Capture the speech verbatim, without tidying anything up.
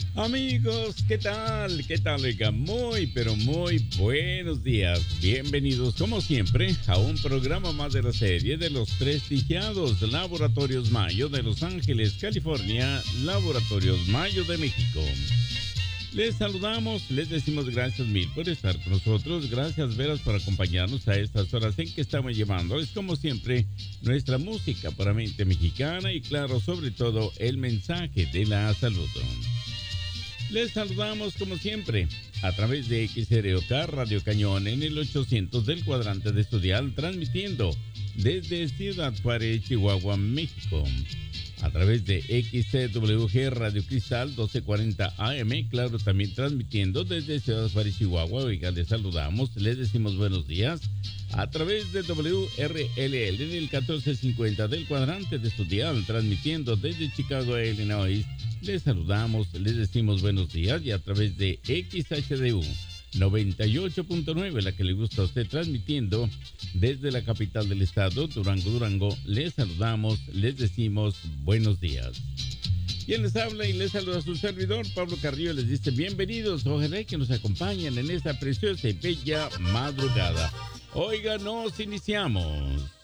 Amigos, ¿qué tal? ¿Qué tal, oiga? Muy, pero muy buenos días. Bienvenidos, como siempre, a un programa más de la serie de los prestigiados Laboratorios Mayo de Los Ángeles, California, Laboratorios Mayo de México. Les saludamos, les decimos gracias mil por estar con nosotros. Gracias, Veras, por acompañarnos a estas horas en que estamos llevándoles, como siempre, nuestra música para mente mexicana y, claro, sobre todo, el mensaje de la salud. Les saludamos como siempre a través de X R O K Radio Cañón en el ochocientos del cuadrante de Estudial, transmitiendo desde Ciudad Juárez, Chihuahua, México. A través de X C W G Radio Cristal doce cuarenta A M, claro, también transmitiendo desde Ciudad Juárez, Chihuahua. Oiga, les saludamos, les decimos buenos días. A través de W R L L en el catorce cincuenta del cuadrante de Estudial, transmitiendo desde Chicago, Illinois. Les saludamos, les decimos buenos días, y a través de X H D U noventa y ocho punto nueve, la que le gusta a usted, transmitiendo desde la capital del estado, Durango, Durango. Les saludamos, les decimos buenos días. Quien les habla y les saluda a su servidor, Pablo Carrillo, les dice bienvenidos. Ojalá que nos acompañen en esta preciosa y bella madrugada. Oiga, nos iniciamos.